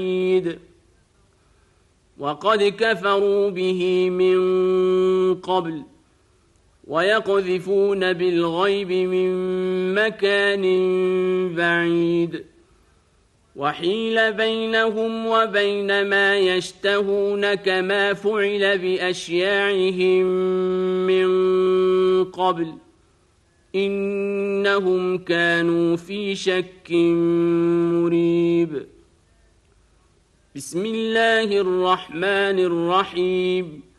وقد كفروا به من قبل ويقذفون بالغيب من مكان بعيد وحيل بينهم وبين ما يشتهون كما فعل بأشياعهم من قبل إنهم كانوا في شك مريب بسم الله الرحمن الرحيم